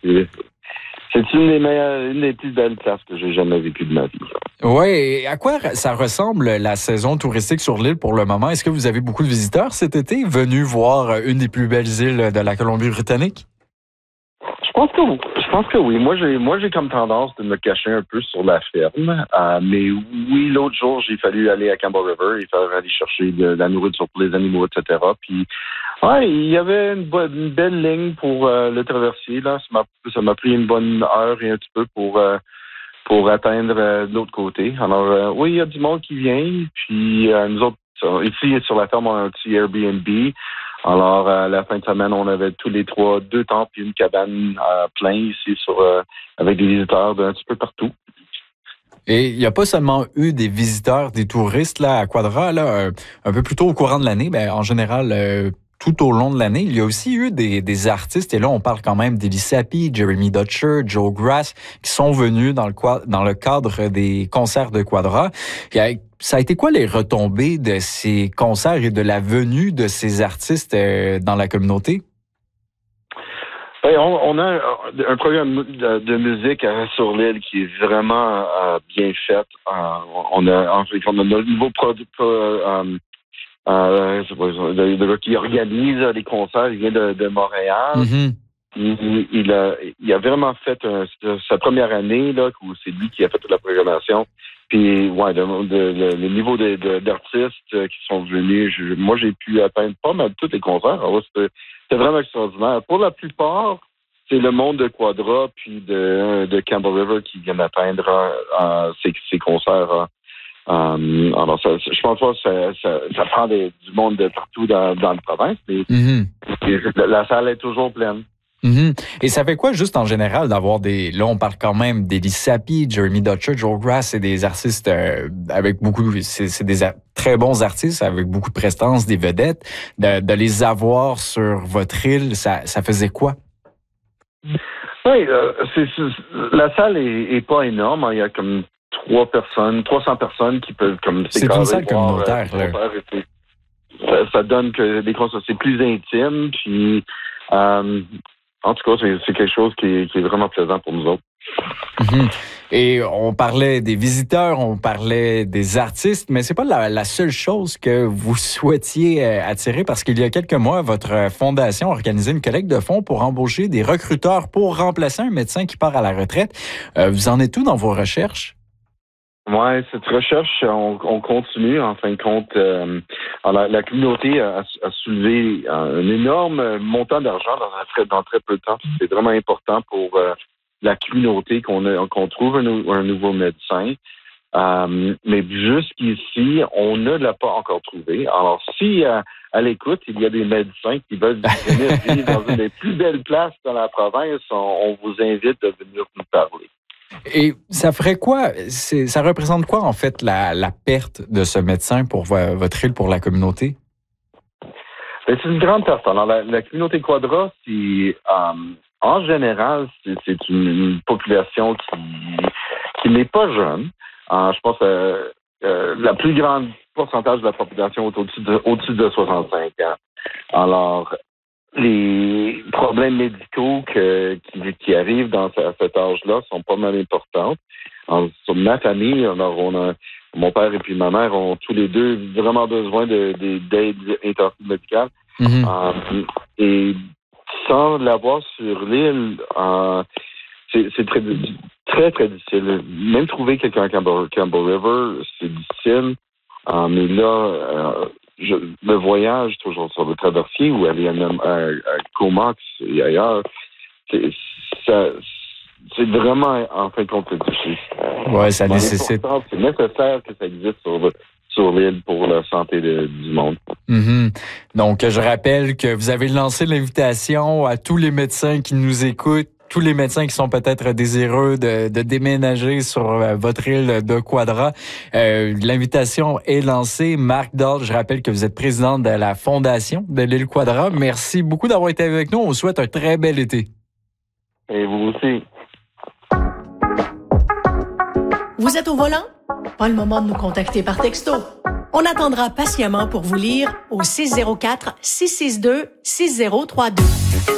C'est une des plus belles places que j'ai jamais vécues de ma vie. Oui, et à quoi ça ressemble la saison touristique sur l'île pour le moment? Est-ce que vous avez beaucoup de visiteurs cet été venus voir une des plus belles îles de la Colombie-Britannique? Je pense que oui. Moi, j'ai comme tendance de me cacher un peu sur la ferme. Mais oui, l'autre jour, j'ai fallu aller à Campbell River. Il fallait aller chercher de la nourriture pour les animaux, etc. Puis, ouais, il y avait une belle ligne pour le traversier. Là, ça m'a pris une bonne heure et un petit peu pour atteindre de l'autre côté. Alors, oui, il y a du monde qui vient. Puis, nous autres, ici, sur la ferme, on a un petit Airbnb. Alors, à la fin de semaine, on avait tous les trois 2 tentes et une cabane plein ici avec des visiteurs d'un petit peu partout. Et il n'y a pas seulement eu des visiteurs, des touristes là à Quadra, là, un peu plus tôt au courant de l'année, mais en général, tout au long de l'année, il y a aussi eu des artistes, et là, on parle quand même d'Elie Sapi, Jeremy Dutcher, Joe Grass, qui sont venus dans le cadre des concerts de Quadra. Ça a été quoi les retombées de ces concerts et de la venue de ces artistes dans la communauté? On a un programme de musique sur l'île qui est vraiment bien fait. On a notre nouveau producteur le gars qui organise les concerts, il vient de Montréal. Mm-hmm. Il a vraiment fait sa première année là, où c'est lui qui a fait toute la programmation. Puis ouais, le niveau d'artistes qui sont venus, moi j'ai pu atteindre pas mal tous les concerts. Alors, c'était vraiment extraordinaire. Pour la plupart, c'est le monde de Quadra puis de Campbell River qui viennent atteindre ces concerts. Alors, je pense pas que ça prend du monde de partout dans la province, mais la salle est toujours pleine. Mm-hmm. Et ça fait quoi, juste en général, d'avoir là, on parle quand même d'Elie Sapi, Jeremy Dutcher, Joe Grass, c'est des artistes avec c'est des très bons artistes avec beaucoup de prestance, des vedettes. De les avoir sur votre île, ça faisait quoi? Oui, la salle est pas énorme. Il y a comme 300 personnes qui peuvent comme c'est une salle communautaire. Ça donne que les concerts, c'est plus intime. Puis, en tout cas, c'est quelque chose qui est vraiment plaisant pour nous autres. Mm-hmm. Et on parlait des visiteurs, on parlait des artistes, mais c'est pas la seule chose que vous souhaitiez attirer, parce qu'il y a quelques mois, votre fondation a organisé une collecte de fonds pour embaucher des recruteurs pour remplacer un médecin qui part à la retraite. Vous en êtes où dans vos recherches? Ouais, cette recherche, on continue. En fin de compte, la communauté a soulevé un énorme montant d'argent dans très peu de temps. C'est vraiment important pour la communauté qu'on trouve un nouveau médecin. Mais jusqu'ici, on ne l'a pas encore trouvé. Alors, si à l'écoute, il y a des médecins qui veulent venir vivre dans une des plus belles places dans la province, on vous invite à venir nous parler. Et ça ferait quoi? Ça représente quoi, en fait, la perte de ce médecin pour votre île, pour la communauté? C'est une grande perte. Alors, la communauté Quadra, c'est, en général, c'est une population qui n'est pas jeune. Je pense que la plus grande pourcentage de la population est au-dessus de 65 ans. Alors, les problèmes médicaux qui arrivent dans cet âge-là sont pas mal importants. Sur ma famille, mon père et puis ma mère ont tous les deux vraiment besoin d'aide intensive médicale. Mm-hmm. Et sans l'avoir sur l'île, c'est très, très, très difficile. Même trouver quelqu'un à Campbell River, c'est difficile. Mais là, le voyage, toujours sur le traversier ou aller à Comox et ailleurs, c'est vraiment, en fin de compte, difficile. Ouais, ça nécessite. C'est nécessaire que ça existe sur l'île pour la santé du monde. Mm-hmm. Donc, je rappelle que vous avez lancé l'invitation à tous les médecins qui nous écoutent, tous les médecins qui sont peut-être désireux de déménager sur votre île de Quadra. L'invitation est lancée. Marc Dahl, je rappelle que vous êtes président de la fondation de l'île Quadra. Merci beaucoup d'avoir été avec nous. On vous souhaite un très bel été. Et vous aussi. Vous êtes au volant? Pas le moment de nous contacter par texto. On attendra patiemment pour vous lire au 604-662-6032.